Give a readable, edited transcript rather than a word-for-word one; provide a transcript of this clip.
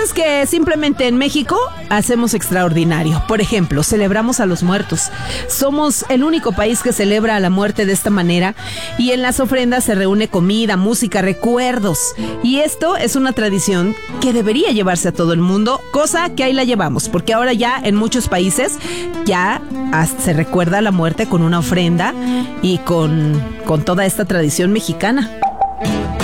cosas que simplemente en México hacemos extraordinario. Por ejemplo, celebramos a los muertos. Somos el único país que celebra a la muerte de esta manera, y en las ofrendas se reúne comida, música, recuerdos. Y esto es una tradición que debería llevarse a todo el mundo, cosa que ahí la llevamos, porque ahora ya en muchos países ya se recuerda la muerte con una ofrenda y con toda esta tradición mexicana.